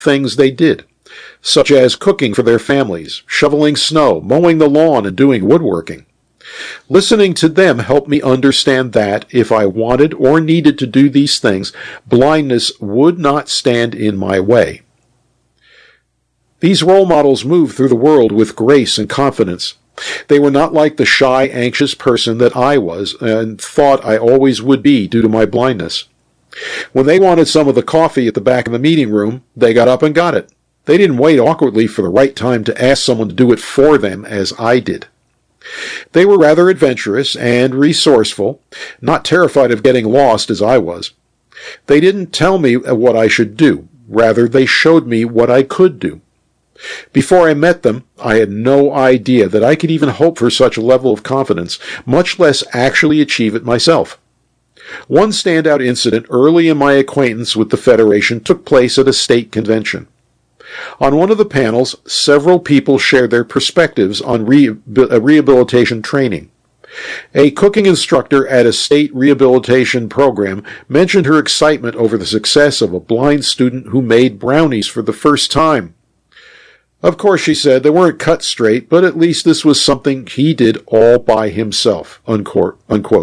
things they did, such as cooking for their families, shoveling snow, mowing the lawn, and doing woodworking. Listening to them helped me understand that if I wanted or needed to do these things, blindness would not stand in my way. These role models moved through the world with grace and confidence. They were not like the shy, anxious person that I was and thought I always would be due to my blindness. When they wanted some of the coffee at the back of the meeting room, they got up and got it. They didn't wait awkwardly for the right time to ask someone to do it for them as I did. They were rather adventurous and resourceful, not terrified of getting lost as I was. They didn't tell me what I should do. Rather, they showed me what I could do. Before I met them, I had no idea that I could even hope for such a level of confidence, much less actually achieve it myself. One standout incident early in my acquaintance with the Federation took place at a state convention. On one of the panels, several people shared their perspectives on rehabilitation training. A cooking instructor at a state rehabilitation program mentioned her excitement over the success of a blind student who made brownies for the first time. Of course, she said, they weren't cut straight, but at least this was something he did all by himself, unquote.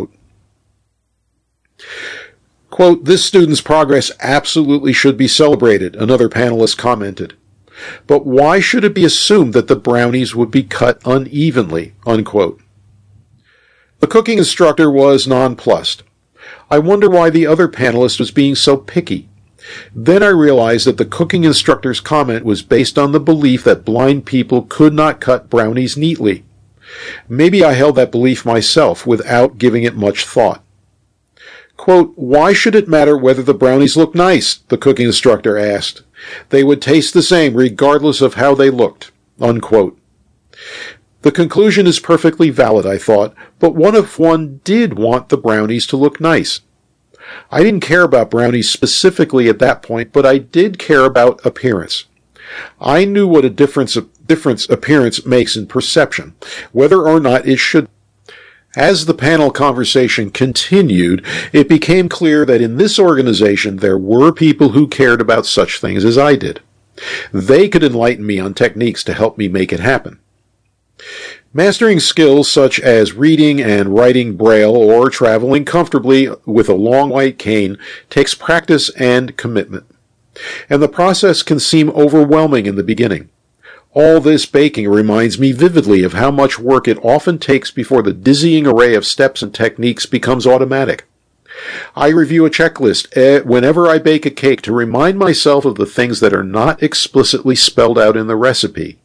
Quote, this student's progress absolutely should be celebrated, another panelist commented. But why should it be assumed that the brownies would be cut unevenly, unquote? The cooking instructor was nonplussed. I wonder why the other panelist was being so picky. Then I realized that the cooking instructor's comment was based on the belief that blind people could not cut brownies neatly. Maybe I held that belief myself without giving it much thought. Quote, why should it matter whether the brownies look nice? The cooking instructor asked. They would taste the same regardless of how they looked, unquote. The conclusion is perfectly valid, I thought, but what if one did want the brownies to look nice? I didn't care about brownies specifically at that point, but I did care about appearance. I knew what a difference appearance makes in perception, whether or not it should. As the panel conversation continued, it became clear that in this organization there were people who cared about such things as I did. They could enlighten me on techniques to help me make it happen. Mastering skills such as reading and writing Braille or traveling comfortably with a long white cane takes practice and commitment. And the process can seem overwhelming in the beginning. All this baking reminds me vividly of how much work it often takes before the dizzying array of steps and techniques becomes automatic. I review a checklist whenever I bake a cake to remind myself of the things that are not explicitly spelled out in the recipe.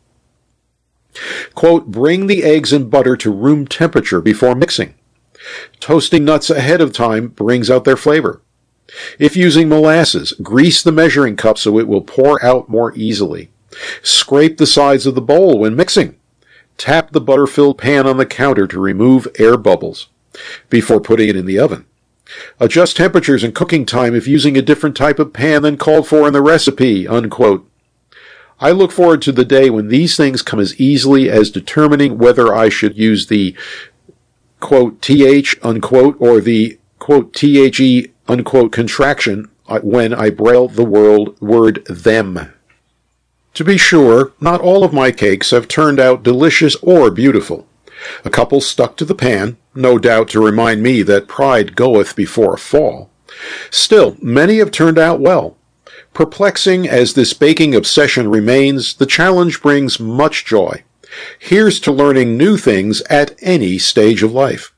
Quote, bring the eggs and butter to room temperature before mixing. Toasting nuts ahead of time brings out their flavor. If using molasses, grease the measuring cup so it will pour out more easily. Scrape the sides of the bowl when mixing. Tap the butter-filled pan on the counter to remove air bubbles before putting it in the oven. Adjust temperatures and cooking time if using a different type of pan than called for in the recipe, unquote. I look forward to the day when these things come as easily as determining whether I should use the, quote, th, unquote, or the, quote, the, unquote, contraction when I braille the word them. To be sure, not all of my cakes have turned out delicious or beautiful. A couple stuck to the pan, no doubt to remind me that pride goeth before a fall. Still, many have turned out well. Perplexing as this baking obsession remains, the challenge brings much joy. Here's to learning new things at any stage of life.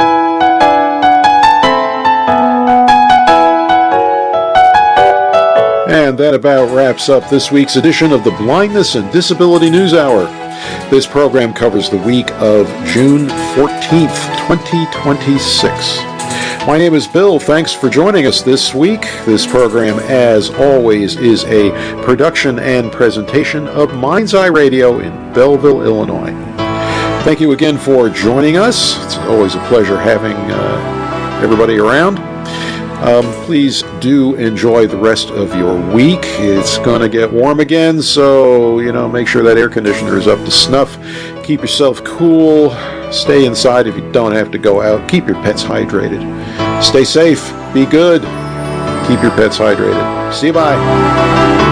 And that about wraps up this week's edition of the Blindness and Disability News Hour. This program covers the week of June 14th, 2026. My name is Bill. Thanks for joining us this week. This program, as always, is a production and presentation of Mind's Eye Radio in Belleville, Illinois. Thank you again for joining us. It's always a pleasure having everybody around. Please do enjoy the rest of your week. It's going to get warm again, so, make sure that air conditioner is up to snuff. Keep yourself cool. Stay inside if you don't have to go out. Keep your pets hydrated. Stay safe. Be good. Keep your pets hydrated. See you. Bye.